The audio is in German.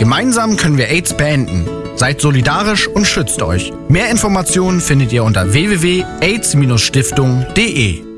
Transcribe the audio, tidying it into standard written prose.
Gemeinsam können wir AIDS beenden. Seid solidarisch und schützt euch. Mehr Informationen findet ihr unter www.aids-stiftung.de.